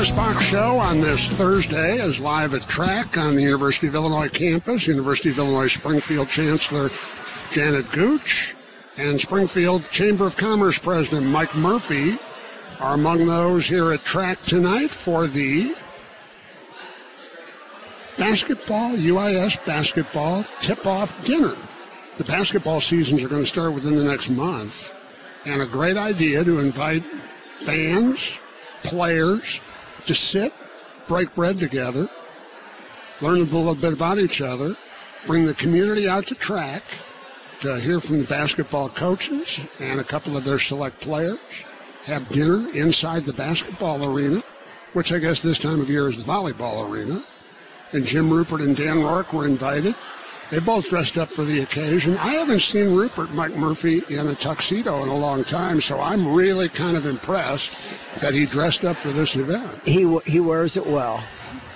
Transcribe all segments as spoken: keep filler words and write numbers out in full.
Russ Bach Show on this Thursday is live at Track on the University of Illinois campus. University of Illinois Springfield Chancellor Janet Gooch and Springfield Chamber of Commerce President Mike Murphy are among those here at Track tonight for the basketball, U I S basketball tip-off dinner. The basketball seasons are going to start within the next month, and a great idea to invite fans, players, to sit, break bread together, learn a little bit about each other, bring the community out to Track to hear from the basketball coaches and a couple of their select players, have dinner inside the basketball arena, which I guess this time of year is the volleyball arena. And Jim Rupert and Dan Rourke were invited. They both dressed up for the occasion. I haven't seen Rupert Mike Murphy in a tuxedo in a long time, so I'm really kind of impressed that he dressed up for this event. He he wears it well.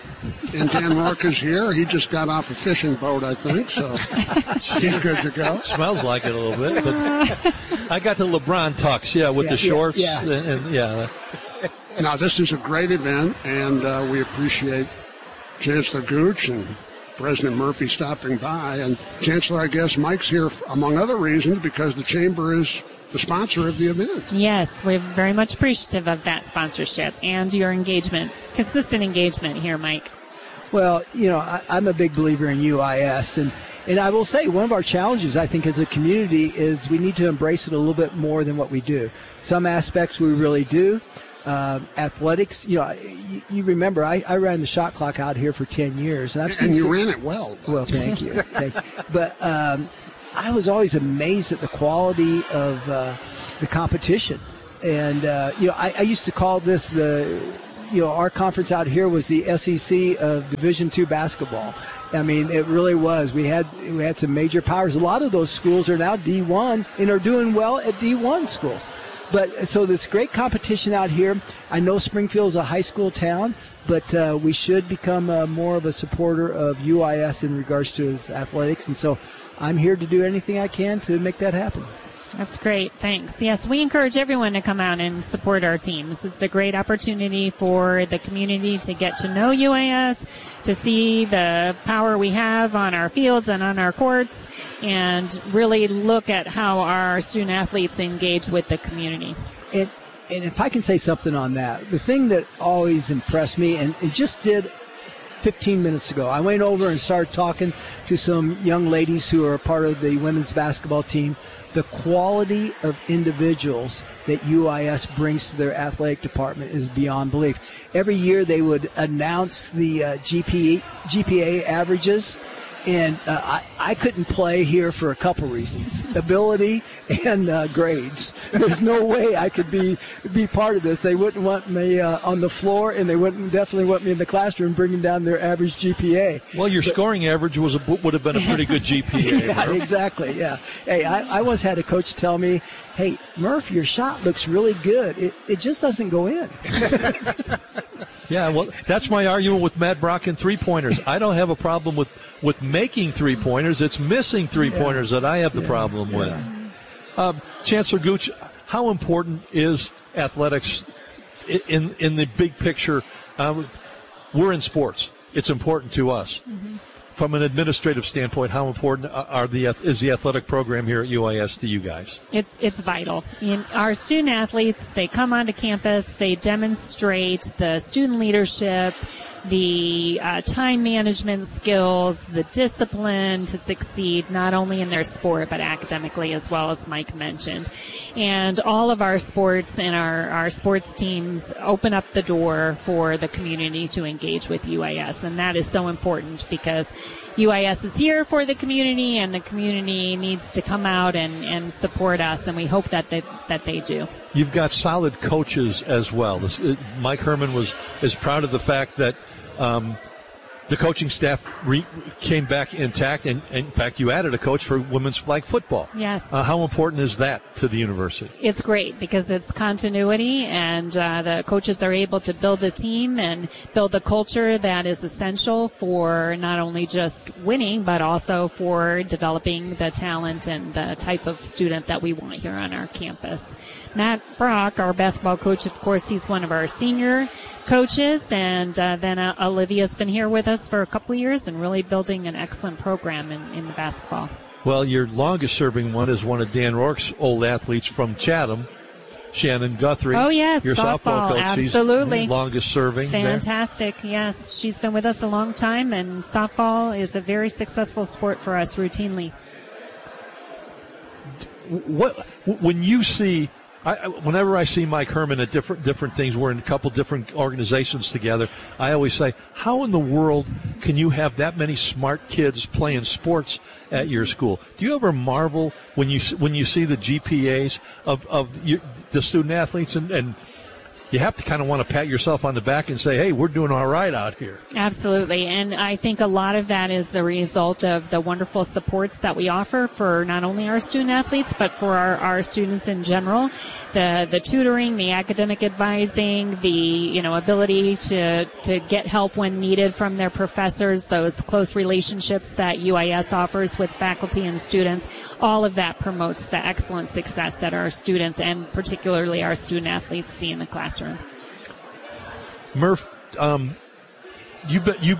And Dan Rourke is here. He just got off a fishing boat, I think, so he's good to go. Smells like it a little bit, but I got the LeBron tux, yeah, with yeah, the shorts. Yeah, yeah. And, and, yeah. Now, this is a great event, and uh, we appreciate Chancellor Gooch and President Murphy stopping by. And Chancellor, I guess Mike's here, among other reasons, because the Chamber is the sponsor of the event. Yes, we're very much appreciative of that sponsorship and your engagement, consistent engagement here, Mike. Well, you know, I, I'm a big believer in U I S, and, and I will say one of our challenges, I think, as a community is we need to embrace it a little bit more than what we do. Some aspects we really do. Uh, athletics, you know, you, you remember I, I ran the shot clock out here for ten years. And, I've seen and you some, ran it well. Well, thank you. Thank you. But um, I was always amazed at the quality of uh, the competition. And, uh, you know, I, I used to call this the, you know, our conference out here was the S E C of Division two basketball. I mean, it really was. We had we had some major powers. A lot of those schools are now D one and are doing well at D one schools. But so this great competition out here. I know Springfield is a high school town, but uh, we should become uh, more of a supporter of U I S in regards to its athletics. And so I'm here to do anything I can to make that happen. That's great. Thanks. Yes, we encourage everyone to come out and support our teams. It's a great opportunity for the community to get to know U I S, to see the power we have on our fields and on our courts, and really look at how our student athletes engage with the community. And, and if I can say something on that, the thing that always impressed me, and it just did fifteen minutes ago, I went over and started talking to some young ladies who are part of the women's basketball team. The quality of individuals that U I S brings to their athletic department is beyond belief. Every year they would announce the uh, G P A, G P A averages, and uh, I, I couldn't play here for a couple reasons, ability and uh, grades. There's no way I could be be part of this. They wouldn't want me uh, on the floor, and they wouldn't definitely want me in the classroom bringing down their average G P A. Well, your but, scoring average was a, would have been a pretty good G P A. Yeah, exactly, yeah. Hey, I, I once had a coach tell me, hey, Murph, your shot looks really good. It, it just doesn't go in. Yeah, well, that's my argument with Matt Brock and three-pointers. I don't have a problem with, with making three-pointers. It's missing three-pointers yeah. that I have the yeah. problem yeah. with. Um, Chancellor Gooch, how important is athletics in in the big picture? Um, we're in sports. It's important to us. Mm-hmm. From an administrative standpoint, how important are the is the athletic program here at U I S to you guys? It's it's vital. In our student athletes, they come onto campus, they demonstrate the student leadership, the uh, time management skills, the discipline to succeed not only in their sport but academically as well, as Mike mentioned. And all of our sports and our, our sports teams open up the door for the community to engage with U I S, and that is so important because U I S is here for the community, and the community needs to come out and, and support us, and we hope that they, that they do. You've got solid coaches as well. This, uh, Mike Herman was is proud of the fact that um, the coaching staff re- came back intact, and, and in fact, you added a coach for women's flag football. Yes. Uh, how important is that to the university? It's great because it's continuity, and uh, the coaches are able to build a team and build a culture that is essential for not only just winning, but also for developing the talent and the type of student that we want here on our campus. Matt Brock, our basketball coach, of course, he's one of our senior coaches, and uh, then uh, Olivia's been here with us for a couple of years and really building an excellent program in, in the basketball. Well, your longest-serving one is one of Dan Rourke's old athletes from Chatham, Shannon Guthrie. Oh, yes, your softball, softball coach. Absolutely. She's longest-serving. Fantastic, there. Yes. She's been with us a long time, and softball is a very successful sport for us routinely. What when you see... I, whenever I see Mike Herman at different different things, we're in a couple different organizations together, I always say, how in the world can you have that many smart kids playing sports at your school? Do you ever marvel when you when you see the G P As of, of your, the student athletes, and, and you have to kind of want to pat yourself on the back and say, hey, we're doing all right out here. Absolutely. And I think a lot of that is the result of the wonderful supports that we offer for not only our student athletes, but for our, our students in general. The the tutoring, the academic advising, the, you know, ability to, to get help when needed from their professors, those close relationships that U I S offers with faculty and students, all of that promotes the excellent success that our students and particularly our student athletes see in the classroom. Murph, um, you be, you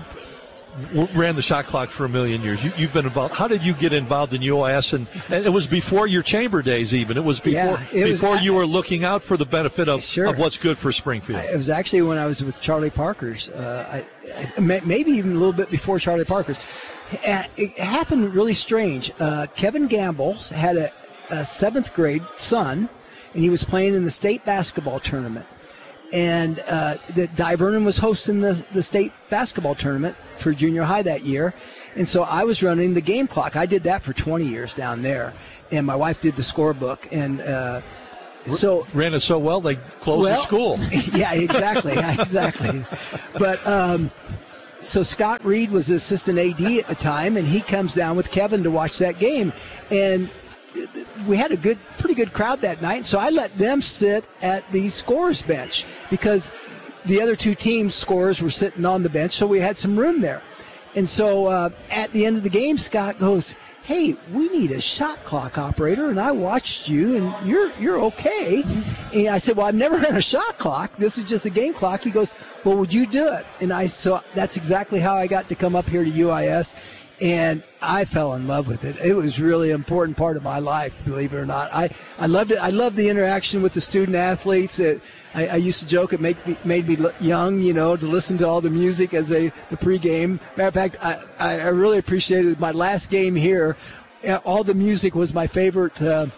ran the shot clock for a million years. You, you've been involved. How did you get involved in U I S? And, and it was before your chamber days, even. It was before yeah, it before was, you were looking out for the benefit of, sure. of what's good for Springfield. It was actually when I was with Charlie Parker's. Uh, I, I, maybe even a little bit before Charlie Parker's. It happened really strange. Uh, Kevin Gamble had a, a seventh grade son, and he was playing in the state basketball tournament. And uh, the Di Vernon was hosting the, the state basketball tournament for junior high that year. And so I was running the game clock. I did that for twenty years down there. And my wife did the scorebook. And uh, so ran it so well, they closed well, the school. Yeah, exactly. exactly. But um, so Scott Reed was the assistant A D at the time, and he comes down with Kevin to watch that game. And we had a good, pretty good crowd that night, so I let them sit at the scorer's bench because the other two teams' scorers were sitting on the bench, so we had some room there. And so uh, at the end of the game, Scott goes, hey, we need a shot clock operator, and I watched you, and you're you're okay. And I said, well, I've never ran a shot clock. This is just a game clock. He goes, well, would you do it? And I so that's exactly how I got to come up here to U I S. And I fell in love with it. It was really an important part of my life, believe it or not. I, I loved it. I loved the interaction with the student athletes. It, I, I used to joke it made me, made me young, you know, to listen to all the music as they the pregame. Matter of fact, I, I really appreciated my last game here. All the music was my favorite uh,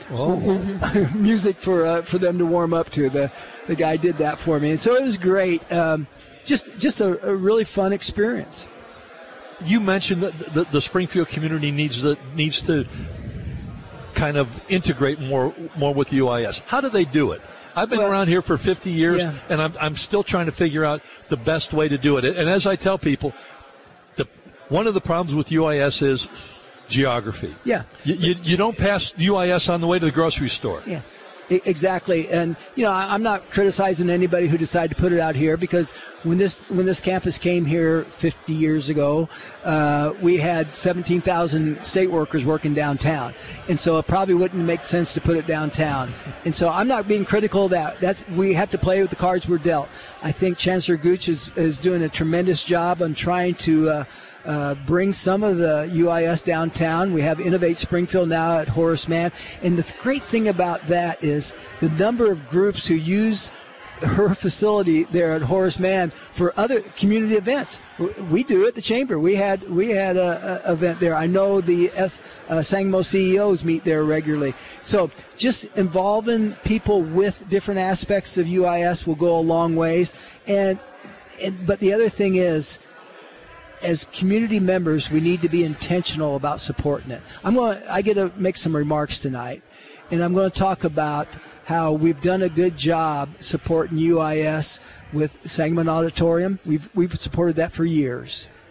music for uh, for them to warm up to. The the guy did that for me, and so it was great. Um, just just a, a really fun experience. You mentioned that the, the Springfield community needs the, needs to kind of integrate more more with U I S. How do they do it? I've been well, around here for fifty years, yeah. and I'm I'm still trying to figure out the best way to do it. And as I tell people, the one of the problems with U I S is geography. Yeah, you you, you don't pass U I S on the way to the grocery store. Yeah. Exactly, and you know I'm not criticizing anybody who decided to put it out here because when this when this campus came here fifty years ago, uh, we had seventeen thousand state workers working downtown, and so it probably wouldn't make sense to put it downtown. And so I'm not being critical of that. That's we have to play with the cards we're dealt. I think Chancellor Gooch is is doing a tremendous job on trying to. Uh, Uh, bring some of the U I S downtown. We have Innovate Springfield now at Horace Mann. And the great thing about that is the number of groups who use her facility there at Horace Mann for other community events. We do at the Chamber. We had we had a, a event there. I know the S, uh, Sangamo C E Os meet there regularly. So just involving people with different aspects of U I S will go a long ways. And, and but the other thing is, as community members, we need to be intentional about supporting it. I'm going. I get to make some remarks tonight, and I'm going to talk about how we've done a good job supporting U I S with Sangamon Auditorium. We've we've supported that for years,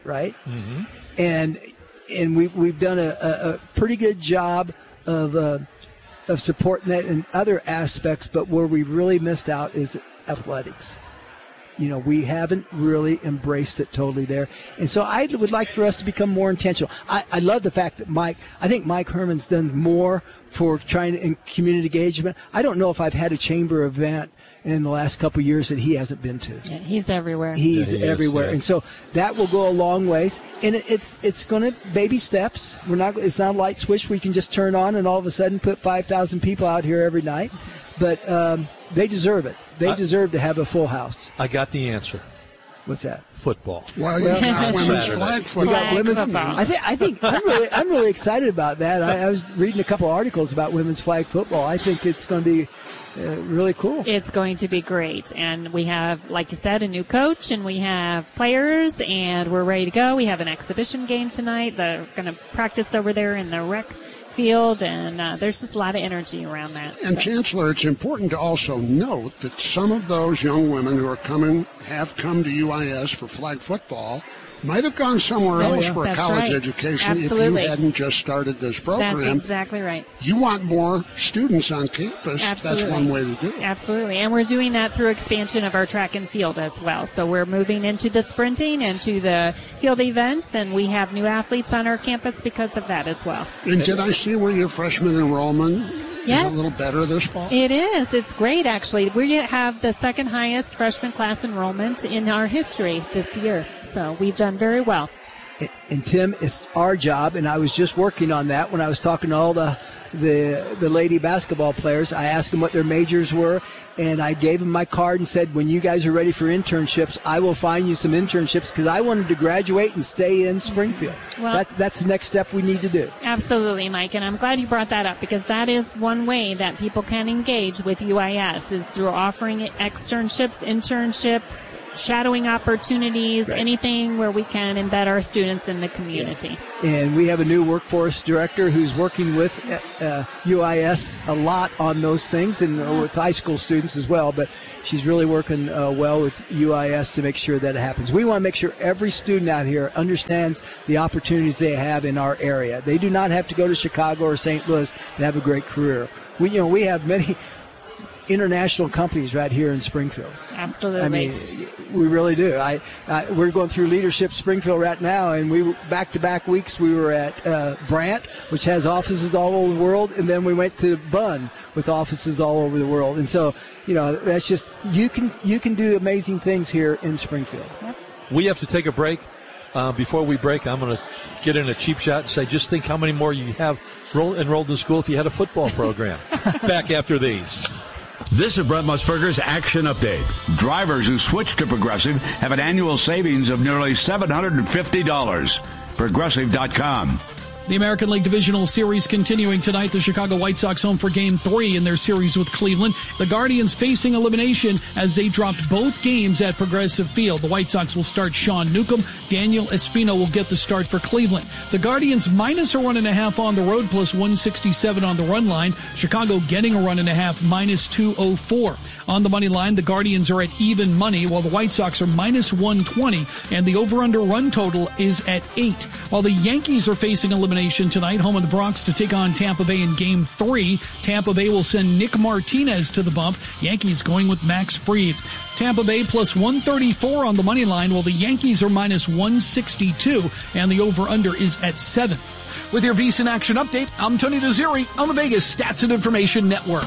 right? Mm-hmm. And and we we've done a, a, a pretty good job of uh, of supporting that in other aspects, but where we really missed out is athletics. You know, we haven't really embraced it totally there. And so I would like for us to become more intentional. I, I love the fact that Mike, I think Mike Herman's done more for trying to, in community engagement. I don't know if I've had a chamber event in the last couple of years that he hasn't been to. Yeah, he's everywhere. He's yeah, he everywhere. is, yeah. And so that will go a long ways. And it, it's it's going to baby steps. We're not, it's not a light switch we can just turn on and all of a sudden put five thousand people out here every night. But um, they deserve it. They I, deserve to have a full house. I got the answer. What's that? Football. Well, you got women's Saturday. flag We football. got Flag women's. football. I think. I think. I'm really. I'm really excited about that. I, I was reading a couple articles about women's flag football. I think it's going to be uh, really cool. It's going to be great. And we have, like you said, a new coach, and we have players, and we're ready to go. We have an exhibition game tonight. They're going to practice over there in the rec field, and uh, there's just a lot of energy around that. And So- Chancellor, it's important to also note that some of those young women who are coming, have come to U I S for flag football, might have gone somewhere Oh, else yeah. for a That's college right. education Absolutely. if you hadn't just started this program. That's exactly right. You want more students on campus. Absolutely. That's one way to do it. Absolutely. And we're doing that through expansion of our track and field as well. So we're moving into the sprinting and to the field events, and we have new athletes on our campus because of that as well. And did I see where your freshman enrollment Yes. is a little better this fall? It is. It's great, actually. We have the second highest freshman class enrollment in our history this year. So we've done very well. And, and Tim, it's our job, and I was just working on that when I was talking to all the the the lady basketball players. I asked them what their majors were, and I gave them my card and said, when you guys are ready for internships, I will find you some internships, because I wanted to graduate and stay in Springfield. Well- that, that's the next step we need to do. Absolutely, Mike, and I'm glad you brought that up, because that is one way that people can engage with U I S is through offering externships, internships, shadowing opportunities, Right. anything where we can embed our students in the community. And we have a new workforce director who's working with uh, U I S a lot on those things, and uh, with high school students as well. But she's really working uh, well with U I S to make sure that it happens. We want to make sure every student out here understands the opportunities they have in our area. They do not have to go to Chicago or Saint Louis to have a great career. We, you know, we have many international companies right here in Springfield. Absolutely. I mean, we really do. I, I we're going through Leadership Springfield right now, and we back-to-back weeks we were at uh, Brant, which has offices all over the world, and then we went to Bunn with offices all over the world. And so, you know, that's just you can you can do amazing things here in Springfield. We have to take a break. Uh, before we break, I'm going to get in a cheap shot and say, just think how many more you have roll, enrolled in school if you had a football program. Back after these. This is Brent Musburger's Action Update. Drivers who switch to Progressive have an annual savings of nearly seven hundred fifty dollars. Progressive dot com. The American League Divisional Series continuing tonight. The Chicago White Sox home for Game three in their series with Cleveland. The Guardians facing elimination as they dropped both games at Progressive Field. The White Sox will start Sean Newcomb. Daniel Espino will get the start for Cleveland. The Guardians minus a run and a half on the road, plus one sixty-seven on the run line. Chicago getting a run and a half, minus two oh four. On the money line, the Guardians are at even money, while the White Sox are minus one twenty, and the over-under run total is at eight. While the Yankees are facing elimination tonight, home of the Bronx to take on Tampa Bay in Game three. Tampa Bay will send Nick Martinez to the bump. Yankees going with Max Fried. Tampa Bay plus one thirty-four on the money line, while the Yankees are minus one sixty-two, and the over-under is at seven. With your VSiN Action Update, I'm Tony Desiri on the Vegas Stats and Information Network.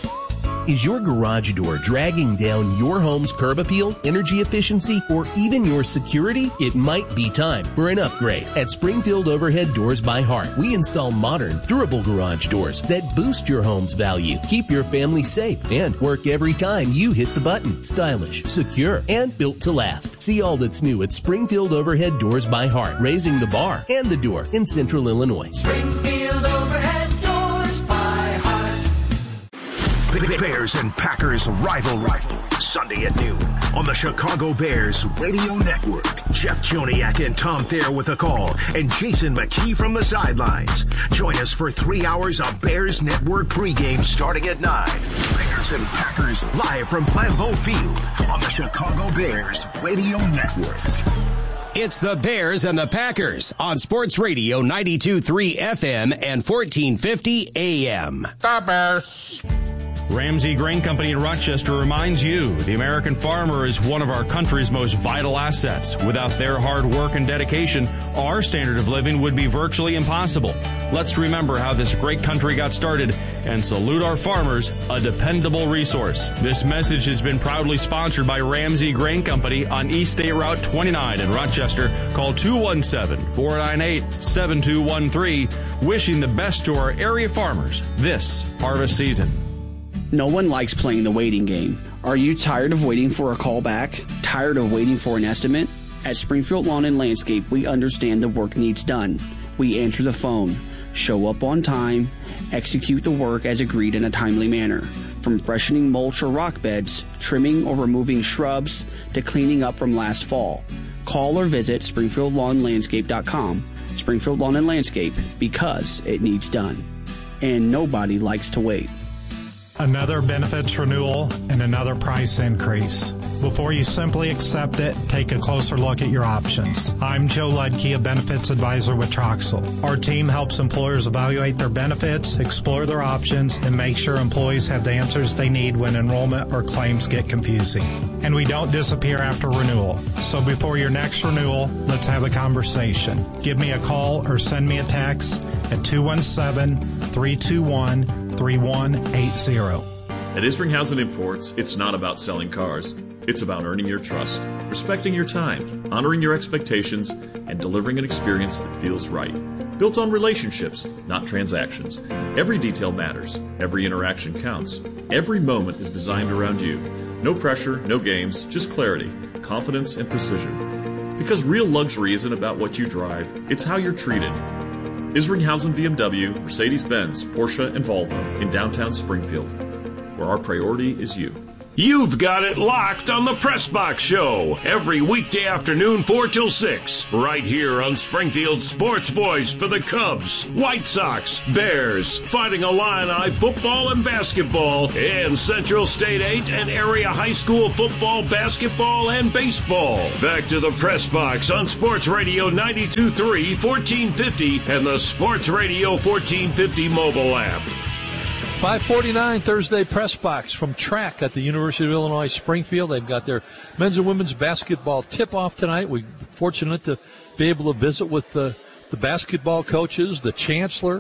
Is your garage door dragging down your home's curb appeal, energy efficiency, or even your security? It might be time for an upgrade. At Springfield Overhead Doors by Heart, we install modern, durable garage doors that boost your home's value, keep your family safe, and work every time you hit the button. Stylish, secure, and built to last. See all that's new at Springfield Overhead Doors by Heart, raising the bar and the door in Central Illinois. Springfield Overhead Doors by Heart. Bears and Packers rivalry. Sunday at noon on the Chicago Bears Radio Network. Jeff Joniak and Tom Thayer with a call, and Jason McKee from the sidelines. Join us for three hours of Bears Network pregame starting at nine. Bears and Packers live from Flambeau Field on the Chicago Bears Radio Network. It's the Bears and the Packers on Sports Radio ninety-two point three F M and fourteen fifty A M. The Bears. Ramsey Grain Company in Rochester reminds you the American farmer is one of our country's most vital assets. Without their hard work and dedication, our standard of living would be virtually impossible. Let's remember how this great country got started and salute our farmers, a dependable resource. This message has been proudly sponsored by Ramsey Grain Company on East State Route twenty-nine in Rochester. Call two one seven, four nine eight, seven two one three. Wishing the best to our area farmers this harvest season. No one likes playing the waiting game. Are you tired of waiting for a call back? Tired of waiting for an estimate? At Springfield Lawn and Landscape, we understand the work needs done. We answer the phone, show up on time, execute the work as agreed in a timely manner. From freshening mulch or rock beds, trimming or removing shrubs, to cleaning up from last fall. Call or visit springfield lawn landscape dot com. Springfield Lawn and Landscape, because it needs done. And nobody likes to wait. Another benefits renewal and another price increase. Before you simply accept it, take a closer look at your options. I'm Joe Ludke, a benefits advisor with Troxel. Our team helps employers evaluate their benefits, explore their options, and make sure employees have the answers they need when enrollment or claims get confusing. And we don't disappear after renewal. So before your next renewal, let's have a conversation. Give me a call or send me a text at two one seven, three two one, three one eight zero. At Isringhausen Imports, it's not about selling cars. It's about earning your trust, respecting your time, honoring your expectations, and delivering an experience that feels right. Built on relationships, not transactions. Every detail matters. Every interaction counts. Every moment is designed around you. No pressure, no games, just clarity, confidence, and precision. Because real luxury isn't about what you drive, it's how you're treated. Isringhausen B M W, Mercedes-Benz, Porsche, and Volvo in downtown Springfield, where our priority is you. You've got it locked on the Press Box Show every weekday afternoon, four till six, right here on Springfield's sports voice for the Cubs, White Sox, Bears, Fighting Illini football and basketball, and Central State eight and area high school football, basketball, and baseball. Back to the Press Box on Sports Radio ninety-two point three, fourteen fifty, and the Sports Radio fourteen fifty mobile app. five forty-nine Thursday press box from track at the University of Illinois Springfield. They've got their men's and women's basketball tip-off tonight. We're fortunate to be able to visit with the, the basketball coaches, the chancellor.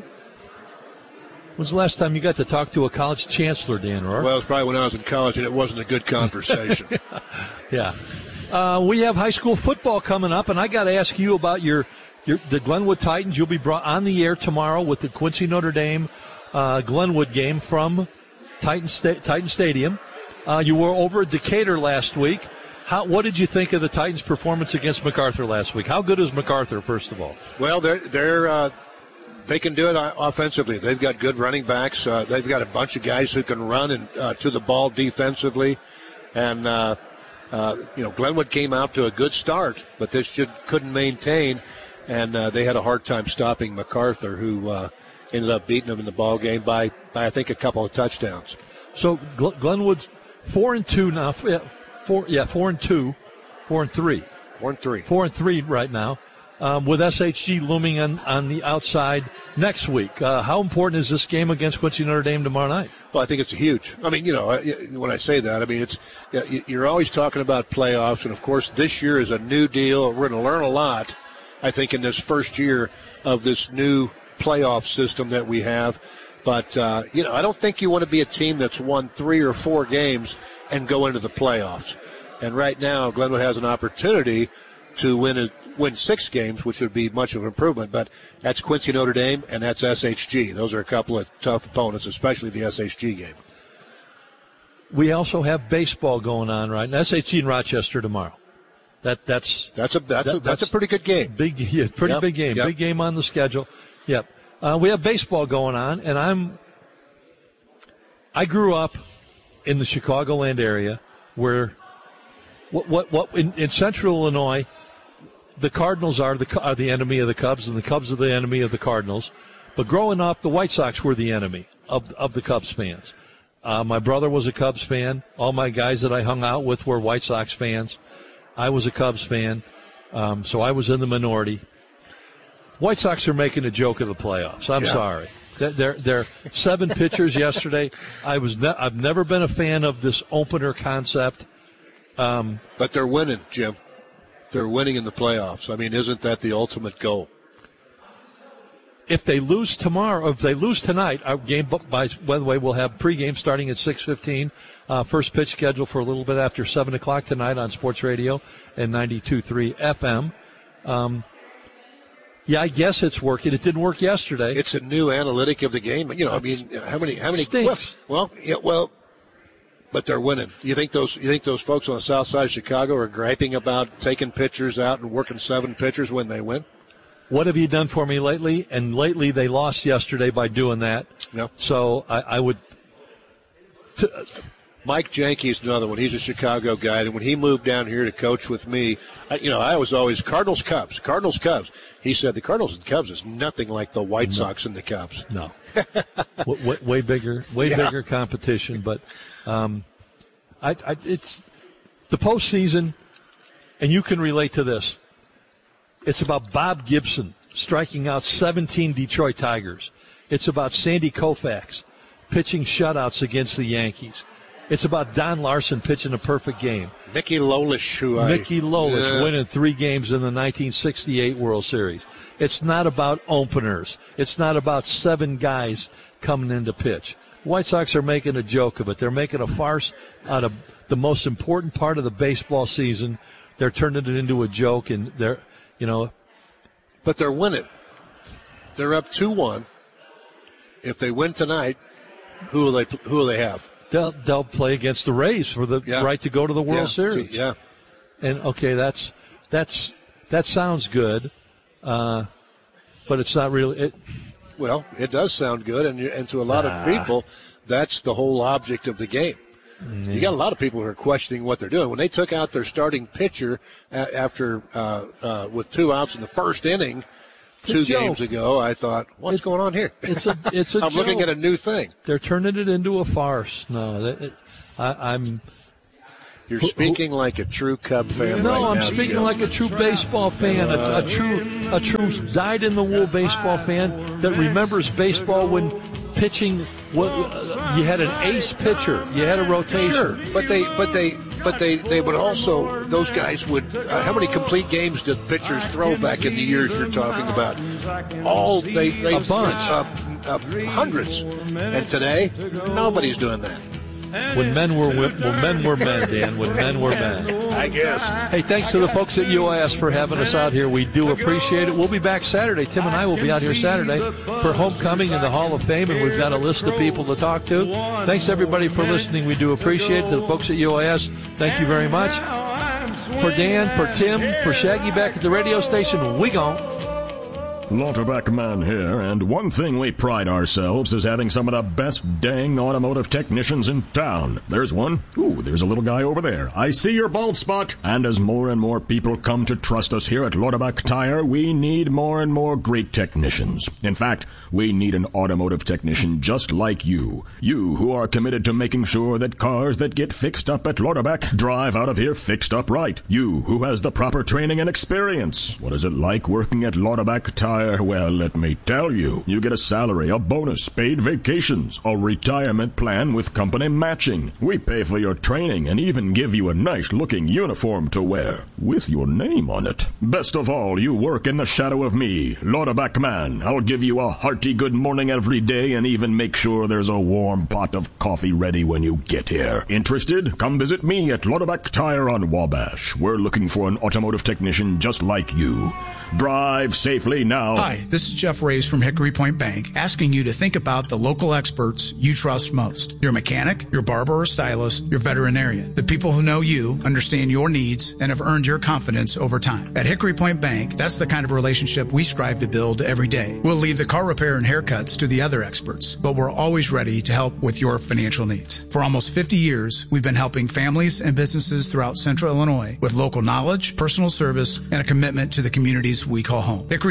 When's the last time you got to talk to a college chancellor, Dan Rohr? Well, it was probably when I was in college, and it wasn't a good conversation. yeah. Uh, we have high school football coming up, and I got to ask you about your, your the Glenwood Titans. You'll be brought on the air tomorrow with the Quincy Notre Dame Uh, Glenwood game from Titan, Sta- Titan Stadium. Uh, you were over at Decatur last week. How, what did you think of the Titans' performance against MacArthur last week? How good is MacArthur, first of all? Well, they're they're uh, they can do it offensively. They've got good running backs. Uh, they've got a bunch of guys who can run and uh, to the ball defensively. And uh, uh, you know, Glenwood came out to a good start, but they should couldn't maintain, and uh, they had a hard time stopping MacArthur, who. Uh, Ended up beating them in the ball game by, by I think, a couple of touchdowns. So Glenwood's four and two now. Four, yeah, four and two, four and three, four and three, four and three right now. Um, with S H G looming on, on the outside next week. Uh, how important is this game against Quincy Notre Dame tomorrow night? Well, I think it's huge. I mean, you know, when I say that, I mean it's you're always talking about playoffs, and of course, this year is a new deal. We're going to learn a lot, I think, in this first year of this new playoff system that we have. But, uh, you know, I don't think you want to be a team that's won three or four games and go into the playoffs. And right now, Glenwood has an opportunity to win a, win six games, which would be much of an improvement. But that's Quincy Notre Dame, and that's S H G. Those are a couple of tough opponents, especially the S H G game. We also have baseball going on right now. S H G in Rochester tomorrow. That that's that's a that's, that, a, that's, that's a pretty good game. Big, yeah, pretty yep, big game. Yep. Big game on the schedule. Yep. Uh, we have baseball going on, and I'm. I grew up in the Chicagoland area, where, what what what in, in Central Illinois, the Cardinals are the are the enemy of the Cubs, and the Cubs are the enemy of the Cardinals. But growing up, the White Sox were the enemy of of the Cubs fans. Uh, my brother was a Cubs fan. All my guys that I hung out with were White Sox fans. I was a Cubs fan. Um, so I was in the minority. White Sox are making a joke of the playoffs. I'm yeah. sorry. They're, they're seven pitchers yesterday. I was ne- I've never been a fan of this opener concept. Um, but they're winning, Jim. They're winning in the playoffs. I mean, isn't that the ultimate goal? If they lose tomorrow, if they lose tonight, our game, by, by the way, we'll have pregame starting at six fifteen. Uh, first pitch scheduled for a little bit after seven o'clock tonight on Sports Radio and ninety-two point three F M. Um, yeah, I guess it's working. It didn't work yesterday. It's a new analytic of the game. You know, That's, I mean, how many? How many? Stinks. Well, well, yeah, well, but they're winning. You think those? You think those folks on the south side of Chicago are griping about taking pitchers out and working seven pitchers when they win? What have you done for me lately? And lately they lost yesterday by doing that. No. So I, I would. T- Mike Janke's another one. He's a Chicago guy, and when he moved down here to coach with me, I, you know, I was always Cardinals Cubs, Cardinals Cubs. He said the Cardinals and Cubs is nothing like the White Sox and the Cubs. No, w- w- way bigger, way yeah. bigger competition. But um, I, I, it's the postseason, and you can relate to this. It's about Bob Gibson striking out seventeen Detroit Tigers. It's about Sandy Koufax pitching shutouts against the Yankees. It's about Don Larson pitching a perfect game. Mickey Lolich, who I... Mickey Lolich yeah. winning three games in the nineteen sixty-eight World Series. It's not about openers. It's not about seven guys coming in to pitch. White Sox are making a joke of it. They're making a farce out of the most important part of the baseball season. They're turning it into a joke, and they're, you know... But they're winning. They're up two one. If they win tonight, who will they, who will they have? They'll, they'll play against the Rays for the yeah. right to go to the World yeah. Series. Yeah. And, okay, that's that's that sounds good, uh, but it's not really. It, well, it does sound good, and, and to a lot nah. of people, that's the whole object of the game. Mm-hmm. You got a lot of people who are questioning what they're doing. When they took out their starting pitcher a- after uh, uh, with two outs in the first inning two games ago, I thought, what's it, going on here? It's a, it's a I'm joke. looking at a new thing. They're turning it into a farce. No, it, it, I, I'm. You're speaking who, like a true Cub fan. No, right I'm now, speaking Jim. like a true baseball fan, a, a true, a true dyed-in-the-wool baseball fan that remembers baseball when pitching. What uh, you had an ace pitcher, you had a rotation. Sure, but they, but they, but they, they would also. Those guys would. Uh, how many complete games did pitchers throw back in the years you're talking about? All they, they a bunch, uh, uh, hundreds. And today, nobody's doing that. When men were when men were men, Dan. When men were men. I guess. Hey, thanks to the folks at U I S for having us out here. We do appreciate it. We'll be back Saturday. Tim and I will be out here Saturday for homecoming in the Hall of Fame, and we've got a list of people to talk to. Thanks, everybody, for listening. We do appreciate it. To the folks at U I S, thank you very much. For Dan, for Tim, for Shaggy back at the radio station, we gone. Lauterbach Man here, and one thing we pride ourselves is having some of the best dang automotive technicians in town. There's one. Ooh, there's a little guy over there. I see your bald spot. And as more and more people come to trust us here at Lauterbach Tire, we need more and more great technicians. In fact, we need an automotive technician just like you. You who are committed to making sure that cars that get fixed up at Lauterbach drive out of here fixed up right. You who has the proper training and experience. What is it like working at Lauterbach Tire? Well, let me tell you. You get a salary, a bonus, paid vacations, a retirement plan with company matching. We pay for your training and even give you a nice-looking uniform to wear with your name on it. Best of all, you work in the shadow of me, Lauterbach Man. I'll give you a hearty good morning every day and even make sure there's a warm pot of coffee ready when you get here. Interested? Come visit me at Lauterbach Tire on Wabash. We're looking for an automotive technician just like you. Drive safely now. Hi, this is Jeff Reyes from Hickory Point Bank, asking you to think about the local experts you trust most. Your mechanic, your barber or stylist, your veterinarian. The people who know you, understand your needs, and have earned your confidence over time. At Hickory Point Bank, that's the kind of relationship we strive to build every day. We'll leave the car repair and haircuts to the other experts, but we're always ready to help with your financial needs. For almost fifty years, we've been helping families and businesses throughout Central Illinois with local knowledge, personal service, and a commitment to the communities we call home. Hickory Point Bank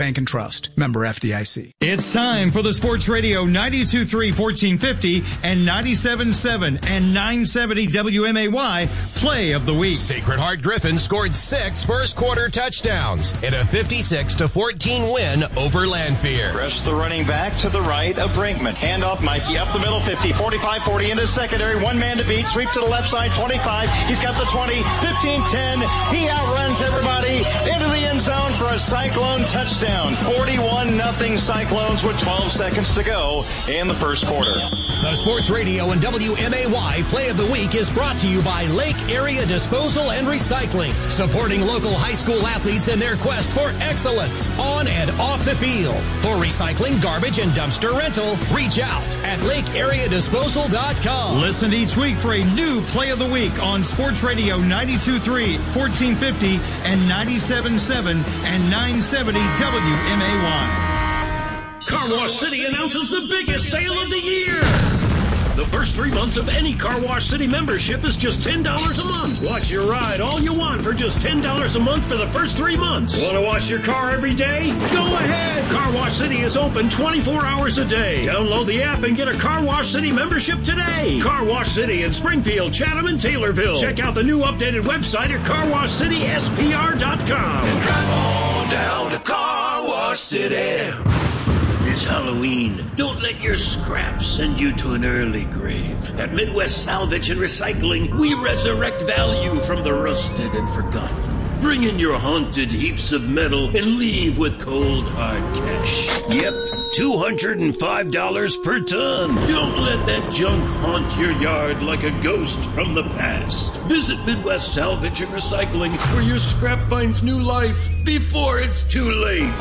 Bank and Trust. Member F D I C. It's time for the Sports Radio ninety-two point three, fourteen fifty and ninety-seven point seven and nine seventy W M A Y Play of the Week. Sacred Heart Griffin scored six first quarter touchdowns in a fifty-six to fourteen win over Lanphier. Press the running back to the right of Brinkman. Hand off Mikey up the middle, fifty, forty-five, forty into secondary. One man to beat. Sweep to the left side, twenty-five. He's got the twenty, fifteen, ten. He outruns everybody into the end zone for a Cyclone touchdown. forty-one nothing Cyclones with twelve seconds to go in the first quarter. The Sports Radio and W M A Y Play of the Week is brought to you by Lake Area Disposal and Recycling, supporting local high school athletes in their quest for excellence on and off the field. For recycling, garbage, and dumpster rental, reach out at lake area disposal dot com. Listen each week for a new Play of the Week on Sports Radio ninety-two point three, fourteen fifty and ninety-seven point seven and nine seventy W M A Y. Car Wash City announces the biggest sale of the year. The first three months of any Car Wash City membership is just ten dollars a month. Watch your ride all you want for just ten dollars a month for the first three months. Want to wash your car every day? Go ahead. Car Wash City is open twenty-four hours a day. Download the app and get a Car Wash City membership today. Car Wash City in Springfield, Chatham, and Taylorville. Check out the new updated website at car wash city s p r dot com. And drive on down to Car Wash City. It's Halloween. Don't let your scraps send you to an early grave. At Midwest Salvage and Recycling, we resurrect value from the rusted and forgotten. Bring in your haunted heaps of metal and leave with cold, hard cash. Yep, two hundred five dollars per ton. Don't let that junk haunt your yard like a ghost from the past. Visit Midwest Salvage and Recycling, where your scrap finds new life before it's too late.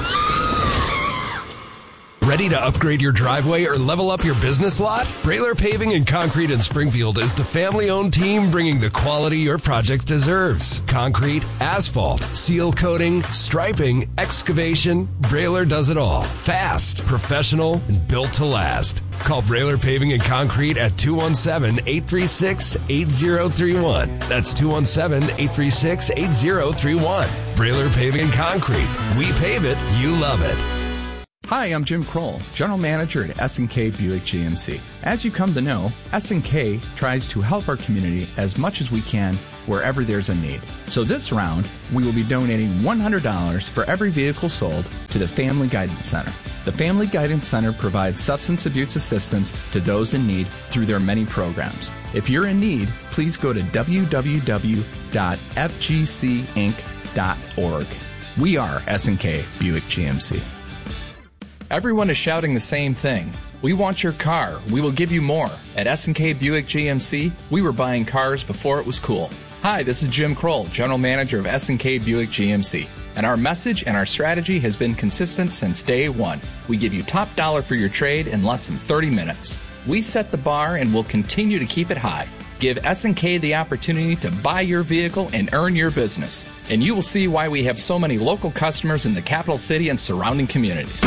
Ready to upgrade your driveway or level up your business lot? Brailer Paving and Concrete in Springfield is the family-owned team bringing the quality your project deserves. Concrete, asphalt, seal coating, striping, excavation, Brailer does it all. Fast, professional, and built to last. Call Brailer Paving and Concrete at two one seven, eight three six, eight zero three one. That's two one seven, eight three six, eight zero three one. Brailer Paving and Concrete. We pave it, you love it. Hi, I'm Jim Kroll, General Manager at S and K Buick G M C. As you come to know, S and K tries to help our community as much as we can wherever there's a need. So this round, we will be donating one hundred dollars for every vehicle sold to the Family Guidance Center. The Family Guidance Center provides substance abuse assistance to those in need through their many programs. If you're in need, please go to w w w dot f g c inc dot org. We are S and K Buick G M C. Everyone is shouting the same thing. We want your car. We will give you more. At S and K Buick G M C, we were buying cars before it was cool. Hi, this is Jim Kroll, General Manager of S and K Buick G M C. And our message and our strategy has been consistent since day one. We give you top dollar for your trade in less than thirty minutes. We set the bar and will continue to keep it high. Give S and K the opportunity to buy your vehicle and earn your business. And you will see why we have so many local customers in the capital city and surrounding communities.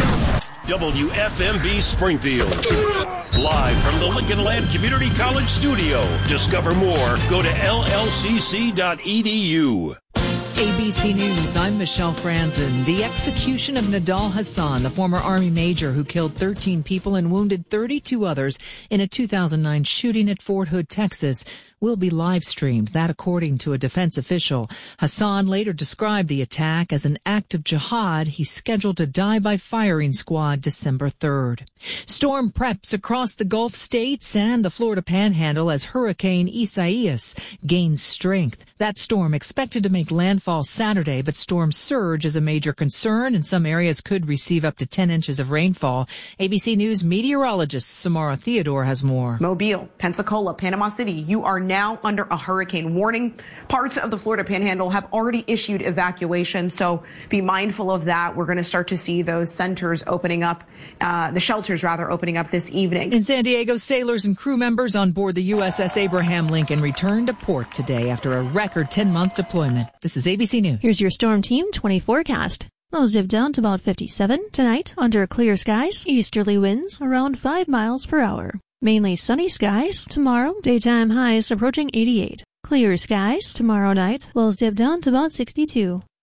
W F M B Springfield. Live from the Lincoln Land Community College studio. Discover more. Go to L L C C dot E D U. A B C News, I'm Michelle Franzen. The execution of Nidal Hasan, the former Army major who killed thirteen people and wounded thirty-two others in a two thousand nine shooting at Fort Hood, Texas, will be live streamed. That according to a defense official. Hasan later described the attack as an act of jihad. He's scheduled to die by firing squad December third. Storm preps across the Gulf states and the Florida Panhandle as Hurricane Isaias gains strength. That storm expected to make landfall Saturday, but storm surge is a major concern, and some areas could receive up to ten inches of rainfall. A B C News meteorologist Samara Theodore has more. Mobile, Pensacola, Panama City, you are now under a hurricane warning. Parts of the Florida Panhandle have already issued evacuation, so be mindful of that. We're going to start to see those centers opening up, uh, the shelters rather opening up this evening. In San Diego, sailors and crew members on board the U S S Abraham Lincoln returned to port today after a record ten-month deployment. This is A B C News. Here's your Storm Team twenty forecast. Lows dip down to about fifty-seven tonight under clear skies. Easterly winds around five miles per hour. Mainly sunny skies. Tomorrow, daytime highs approaching eighty-eight. Clear skies tomorrow night. Lows dip down to about sixty-two.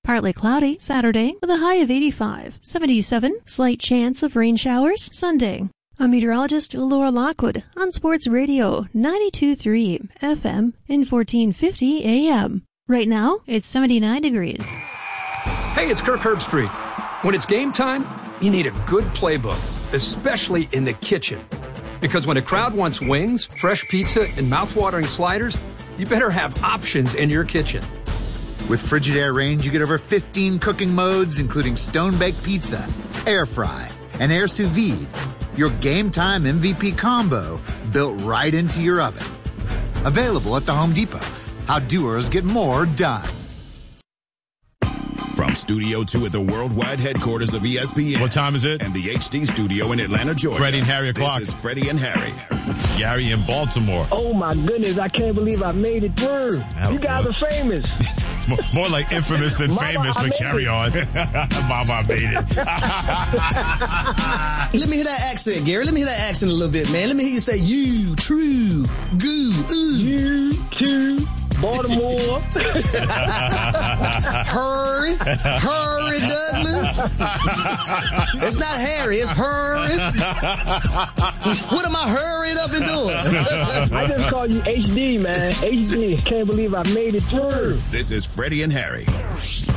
Partly cloudy Saturday with a high of eighty-five. seventy-seven, slight chance of rain showers Sunday. I'm meteorologist Laura Lockwood on Sports Radio ninety-two point three F M and fourteen fifty A M. Right now, it's seventy-nine degrees. Hey, it's Kirk Herbstreit. When it's game time, you need a good playbook, especially in the kitchen. Because when a crowd wants wings, fresh pizza, and mouthwatering sliders, you better have options in your kitchen. With Frigidaire range, you get over fifteen cooking modes, including stone-baked pizza, air fry, and air sous vide. Your game time M V P combo built right into your oven. Available at the Home Depot. How doers get more done. From Studio two at the worldwide headquarters of E S P N. What time is it? And the H D studio in Atlanta, Georgia. Freddie and Harry o'clock. This is Freddie and Harry. Gary in Baltimore. Oh my goodness, I can't believe I made it through. Oh, you guys boy. are famous. more, more like infamous than Mama, famous, but carry it. on. Mama, I made it. Let me hear that accent, Gary. Let me hear that accent a little bit, man. Let me hear you say, you, true, goo, ooh. You, too. Baltimore. Hurry. Hurry, Douglas. It's not Harry, it's hurry. What am I hurrying up and doing? I just call you H D, man. H D. Can't believe I made it through. This is Freddie and Harry.